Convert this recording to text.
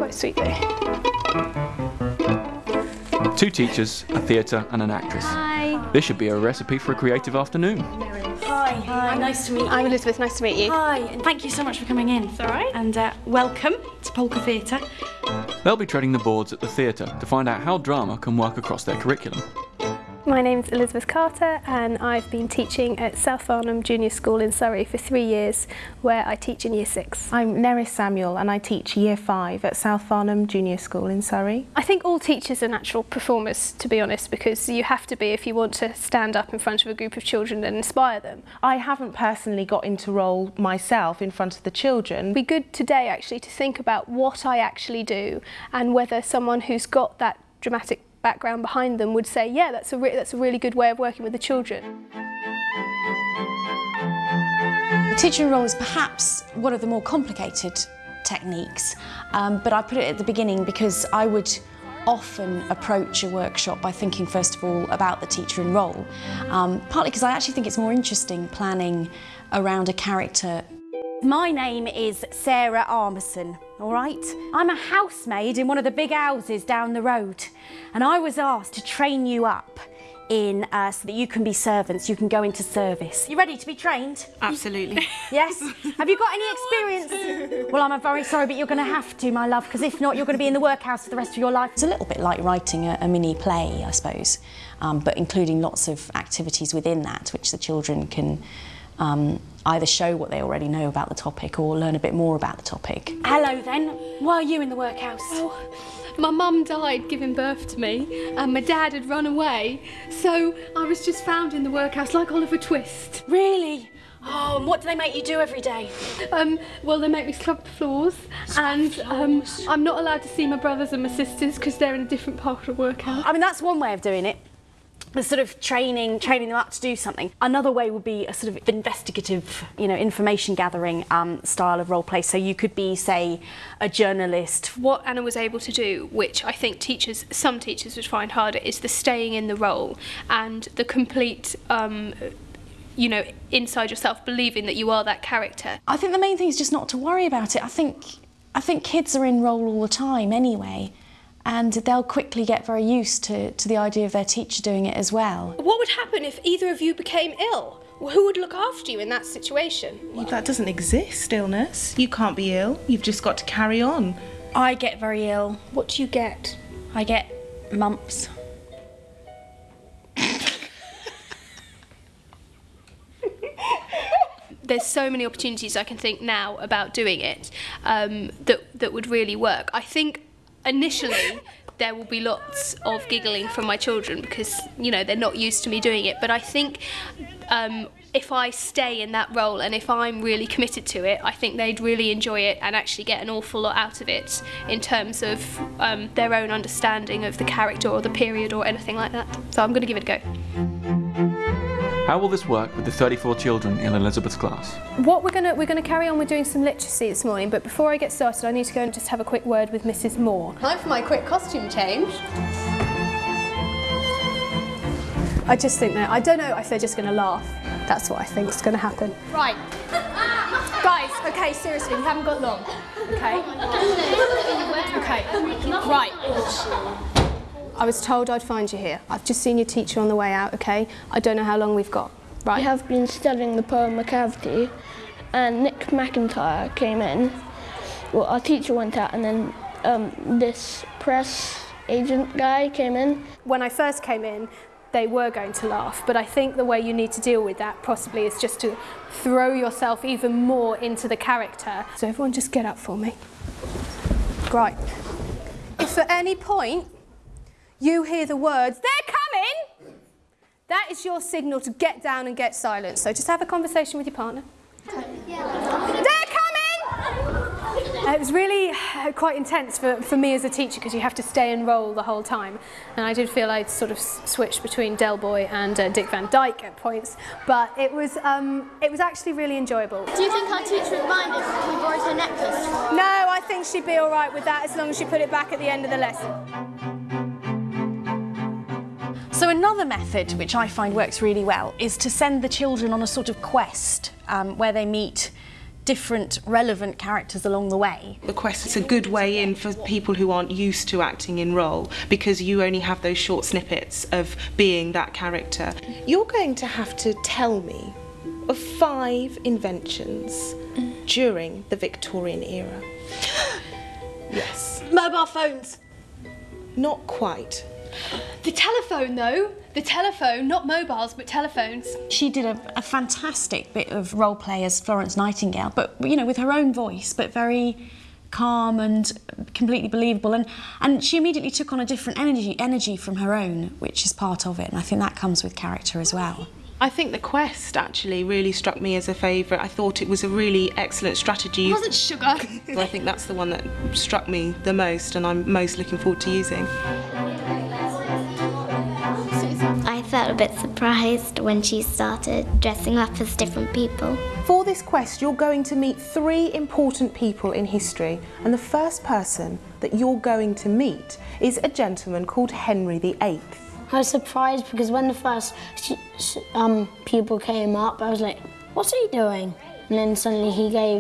Right, sweet day. 2 teachers, a theatre and an actress. Hi. This should be a recipe for a creative afternoon. Hi. Hi. Nice to meet you. I'm Elizabeth, nice to meet you. Hi, and thank you so much for coming in. It's all right. And welcome to Polka Theatre. They'll be treading the boards at the theatre to find out how drama can work across their curriculum. My name's Elizabeth Carter and I've been teaching at South Farnham Junior School in Surrey for 3 years, where I teach in Year 6. I'm Neris Samuel and I teach Year 5 at South Farnham Junior School in Surrey. I think all teachers are natural performers, to be honest, because you have to be if you want to stand up in front of a group of children and inspire them. I haven't personally got into role myself in front of the children. It'd be good today actually to think about what I actually do and whether someone who's got that dramatic background behind them would say, yeah, that's a really good way of working with the children. The teaching role is perhaps one of the more complicated techniques, but I put it at the beginning because I would often approach a workshop by thinking first of all about the teacher in role, partly because I actually think it's more interesting planning around a character. My name is Sarah Armisen, all right? I'm a housemaid in one of the big houses down the road, and I was asked to train you up in so that you can be servants, you can go into service. You ready to be trained? Absolutely. Yes? Have you got any experience? Well, I'm very sorry, but you're going to have to, my love, because if not, you're going to be in the workhouse for the rest of your life. It's a little bit like writing a mini play, I suppose, but including lots of activities within that, which the children can either show what they already know about the topic or learn a bit more about the topic. Hello then, why are you in the workhouse? Oh, my mum died giving birth to me and my dad had run away, so I was just found in the workhouse like Oliver Twist. Really? Oh, and what do they make you do every day? Well, they make me scrub the floors, and I'm not allowed to see my brothers and my sisters because they're in a different part of the workhouse. I mean, that's one way of doing it. The sort of training them up to do something. Another way would be a sort of investigative, information gathering style of role play. So you could be, say, a journalist. What Anna was able to do, which I think some teachers would find harder, is the staying in the role and the complete, inside yourself, believing that you are that character. I think the main thing is just not to worry about it. I think kids are in role all the time anyway. And they'll quickly get very used to the idea of their teacher doing it as well. What would happen if either of you became ill? Who would look after you in that situation? Well, that doesn't exist, illness. You can't be ill, you've just got to carry on. I get very ill. What do you get? I get mumps. There's so many opportunities I can think now about doing it that would really work. I think initially there will be lots of giggling from my children because they're not used to me doing it, but I think if I stay in that role and if I'm really committed to it, I think they'd really enjoy it and actually get an awful lot out of it in terms of their own understanding of the character or the period or anything like that. So I'm going to give it a go. How will this work with the 34 children in Elizabeth's class? What we're going to carry on with doing some literacy this morning, but before I get started I need to go and just have a quick word with Mrs. Moore. Time for my quick costume change. I just think that, I don't know if they're just going to laugh. That's what I think is going to happen. Right. Guys, okay, seriously, we haven't got long. Okay? Okay, right. I was told I'd find you here. I've just seen your teacher on the way out, okay? I don't know how long we've got, right? We have been studying the poem Macavity, and Nick McIntyre came in. Well, our teacher went out, and then this press agent guy came in. When I first came in, they were going to laugh, but I think the way you need to deal with that possibly is just to throw yourself even more into the character. So everyone just get up for me. Right. If at any point you hear the words, "They're coming!" that is your signal to get down and get silent. So just have a conversation with your partner. They're coming! It was really quite intense for me as a teacher because you have to stay and roll the whole time. And I did feel I'd sort of switched between Del Boy and Dick Van Dyke at points, but it was actually really enjoyable. Do you think our teacher would mind if we borrowed her necklace? No, I think she'd be all right with that as long as she put it back at the end of the lesson. So another method which I find works really well is to send the children on a sort of quest where they meet different relevant characters along the way. The quest is a good way in for people who aren't used to acting in role, because you only have those short snippets of being that character. You're going to have to tell me of 5 inventions during the Victorian era. Yes. Mobile phones. Not quite. The telephone, though. The telephone, not mobiles, but telephones. She did a fantastic bit of role play as Florence Nightingale, but you know, with her own voice, but very calm and completely believable. And she immediately took on a different energy from her own, which is part of it. And I think that comes with character as well. I think the quest actually really struck me as a favourite. I thought it was a really excellent strategy. It wasn't sugar. I think that's the one that struck me the most and I'm most looking forward to using. I felt a bit surprised when she started dressing up as different people. For this quest, you're going to meet 3 important people in history, and the first person that you're going to meet is a gentleman called Henry VIII. I was surprised because when the first pupil came up, I was like, what's he doing? And then suddenly he gave